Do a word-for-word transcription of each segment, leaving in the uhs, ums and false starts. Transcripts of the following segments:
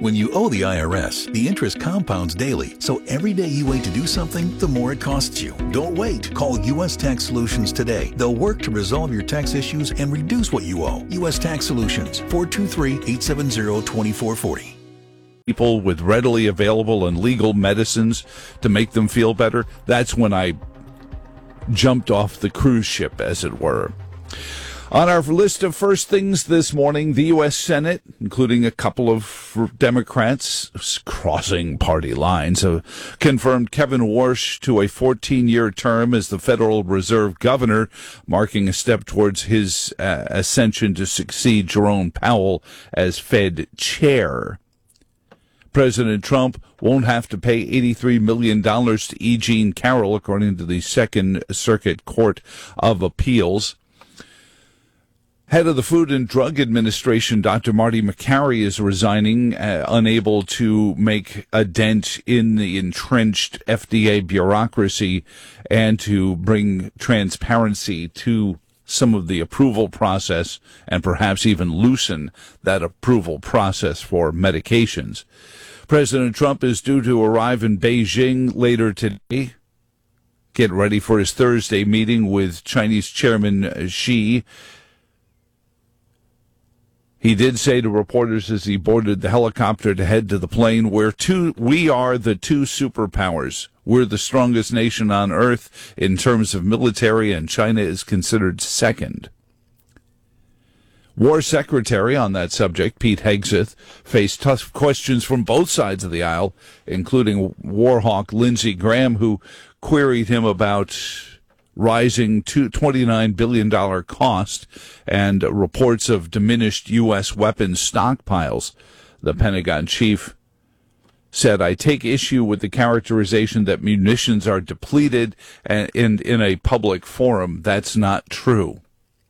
When you owe the I R S, the interest compounds daily, so every day you wait to do something, the more it costs you. Don't wait. Call U S Tax Solutions today. They'll work to resolve your tax issues and reduce what you owe. U S Tax Solutions, four two three, eight seven zero, two four four zero. People with readily available and legal medicines to make them feel better. That's when I jumped off the cruise ship, as it were. On our list of first things this morning, the U S Senate, including a couple of Democrats crossing party lines, uh, confirmed Kevin Warsh to a fourteen-year term as the Federal Reserve Governor, marking a step towards his uh, ascension to succeed Jerome Powell as Fed Chair. President Trump won't have to pay eighty-three million dollars to E. Jean Carroll, according to the Second Circuit Court of Appeals. Head of the Food and Drug Administration, Doctor Marty Makary, is resigning, uh, unable to make a dent in the entrenched F D A bureaucracy and to bring transparency to some of the approval process and perhaps even loosen that approval process for medications. President Trump is due to arrive in Beijing later today. Get ready for his Thursday meeting with Chinese Chairman Xi. He did say to reporters as he boarded the helicopter to head to the plane, We're two, we are the two superpowers. We're the strongest nation on earth in terms of military, and China is considered second. War Secretary on that subject, Pete Hegseth, faced tough questions from both sides of the aisle, including war hawk Lindsey Graham, who queried him about rising to twenty-nine billion dollars cost and reports of diminished U S weapons stockpiles. The Pentagon chief said, I take issue with the characterization that munitions are depleted and in, in a public forum. That's not true.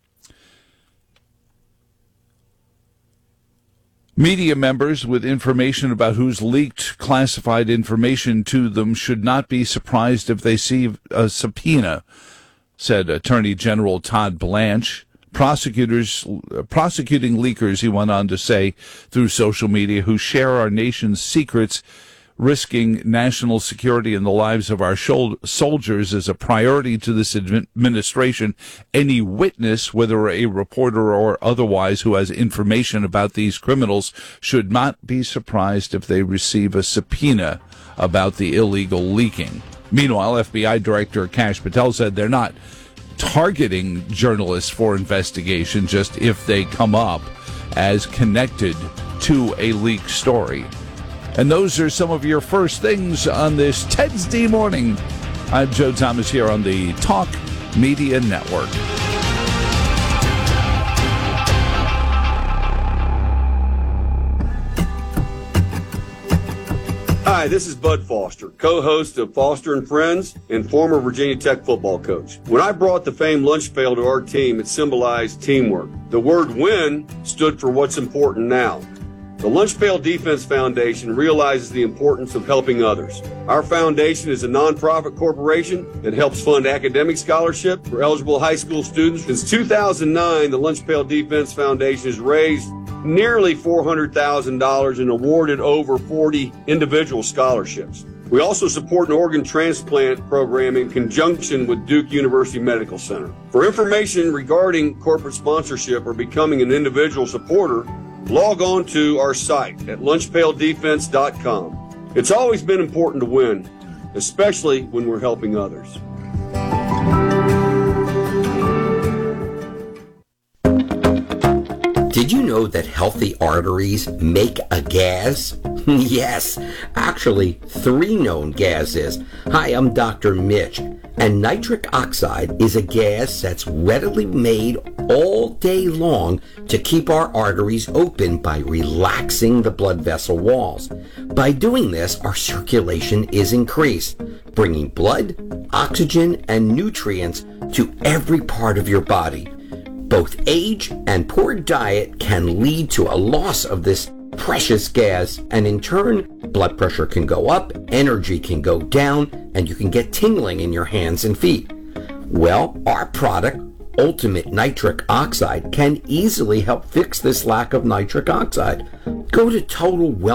Media members with information about who's leaked classified information to them should not be surprised if they see a subpoena, said Attorney General Todd Blanche. Prosecutors, uh, prosecuting leakers, he went on to say, through social media, who share our nation's secrets, risking national security and the lives of our shol- soldiers is a priority to this administration. Any witness, whether a reporter or otherwise, who has information about these criminals should not be surprised if they receive a subpoena about the illegal leaking. Meanwhile, F B I Director Kash Patel said they're not targeting journalists for investigation, just if they come up as connected to a leaked story. And those are some of your first things on this Wednesday morning. I'm Joe Thomas here on the Talk Media Network. Hi, this is Bud Foster, co-host of Foster and Friends and former Virginia Tech football coach. When I brought the famed lunch pail to our team, it symbolized teamwork. The word win stood for what's important now. The Lunch Pail Defense Foundation realizes the importance of helping others. Our foundation is a nonprofit corporation that helps fund academic scholarship for eligible high school students. Since two thousand nine, the Lunch Pail Defense Foundation has raised nearly four hundred thousand dollars and awarded over forty individual scholarships. We also support an organ transplant program in conjunction with Duke University Medical Center. For information regarding corporate sponsorship or becoming an individual supporter, log on to our site at lunch pail defense dot com. It's always been important to win, especially when we're helping others. Did you know that healthy arteries make a gas? Yes, actually, three known gases. Hi, I'm Doctor Mitch, and nitric oxide is a gas that's readily made all day long to keep our arteries open by relaxing the blood vessel walls. By doing this, our circulation is increased, bringing blood, oxygen, and nutrients to every part of your body. Both age and poor diet can lead to a loss of this precious gas, and in turn, blood pressure can go up, energy can go down, and you can get tingling in your hands and feet. Well, our product, Ultimate Nitric Oxide, can easily help fix this lack of nitric oxide. Go to Total Wellness.